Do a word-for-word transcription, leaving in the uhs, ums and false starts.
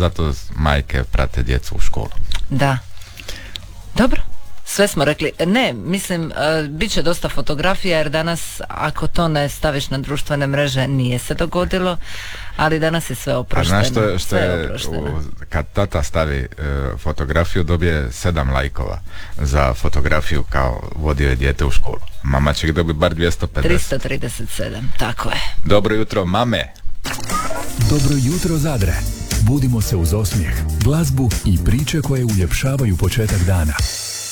zato majke prate djecu u školu. Da. Dobro. Sve smo rekli. Ne, mislim, uh, bit će dosta fotografija, jer danas, ako to ne staviš na društvene mreže, nije se dogodilo, ali danas je sve oprošteno. A znaš što, što je, oprošteno. U, kad tata stavi uh, fotografiju, dobije sedam lajkova za fotografiju kao vodio je dijete u školu. Mama će ih dobiti bar dvjesto pedeset. tristo trideset sedam, tako je. Dobro jutro, mame! Dobro jutro, Zadre! Budimo se uz osmijeh, glazbu i priče koje uljepšavaju početak dana.